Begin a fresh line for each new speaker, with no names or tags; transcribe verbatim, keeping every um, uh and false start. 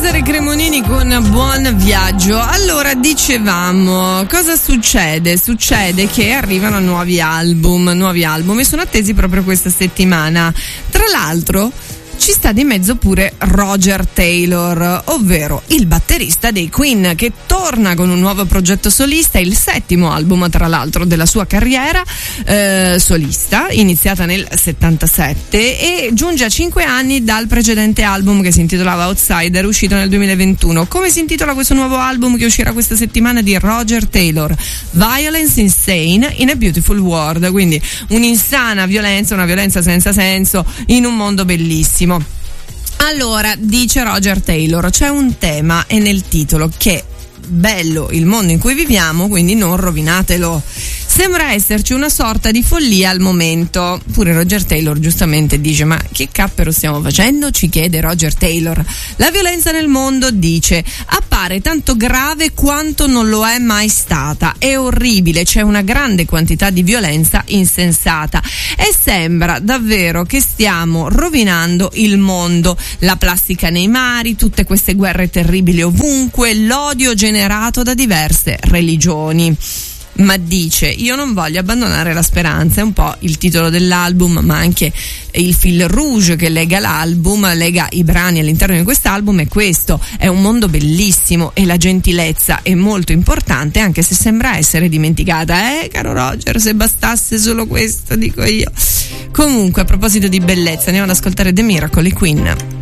Cesare Cremonini con Buon Viaggio. Allora, dicevamo, cosa succede? Succede che arrivano nuovi album, nuovi album e sono attesi proprio questa settimana. Tra l'altro ci sta di mezzo pure Roger Taylor, ovvero il batterista dei Queen, che torna con un nuovo progetto solista, il settimo album tra l'altro della sua carriera eh, solista, iniziata nel settantasette, e giunge a cinque anni dal precedente album che si intitolava Outsider, uscito nel duemilaventuno. Come si intitola questo nuovo album che uscirà questa settimana di Roger Taylor? Violence Insane in a Beautiful World, quindi un'insana violenza, una violenza senza senso in un mondo bellissimo. Allora, dice Roger Taylor, c'è un tema e nel titolo che bello il mondo in cui viviamo, quindi non rovinatelo. Sembra esserci una sorta di follia al momento. Pure Roger Taylor giustamente dice: ma che cappero stiamo facendo? Ci chiede Roger Taylor. La violenza nel mondo, dice, appare tanto grave quanto non lo è mai stata. È orribile, c'è una grande quantità di violenza insensata e sembra davvero che stiamo rovinando il mondo. La plastica nei mari, tutte queste guerre terribili ovunque, l'odio generato da diverse religioni. Ma dice: io non voglio abbandonare la speranza. È un po' il titolo dell'album, ma anche il fil rouge che lega l'album, lega i brani all'interno di quest'album è questo: è un mondo bellissimo e la gentilezza è molto importante, anche se sembra essere dimenticata. Eh, caro Roger, se bastasse solo questo, dico io. Comunque, a proposito di bellezza, andiamo ad ascoltare The Miracle, i Queen.